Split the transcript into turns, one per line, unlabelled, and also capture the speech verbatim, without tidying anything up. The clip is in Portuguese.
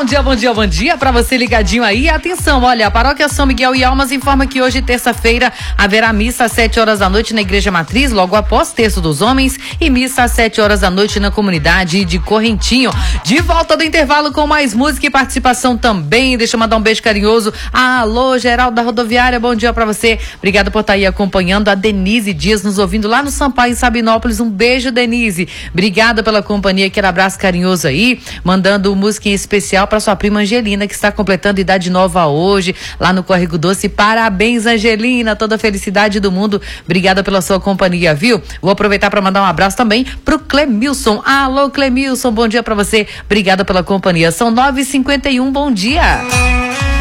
bom dia, bom dia, bom dia pra você ligadinho aí. Atenção, olha, a Paróquia São Miguel e Almas informa que hoje, terça-feira, haverá missa às sete horas da noite na Igreja Matriz, logo após Terço dos Homens, e missa às sete horas da noite na comunidade de Correntinho. De volta do intervalo com mais música e participação também. Deixa eu mandar um beijo carinhoso. Alô, Geraldo da Rodoviária, bom dia pra você. Obrigada por estar aí acompanhando. A Denise Dias nos ouvindo lá no Sampaio, em Sabinópolis. Um beijo, Denise. Obrigada pela companhia, aquele abraço carinhoso aí. Mandando música em especial para sua prima Angelina, que está completando idade nova hoje, lá no Córrego Doce. Parabéns, Angelina, toda a felicidade do mundo. Obrigada pela sua companhia, viu? Vou aproveitar para mandar um abraço também pro Clemilson. Alô, Clemilson, bom dia para você. Obrigada pela companhia. São nove e cinquenta e um, bom dia.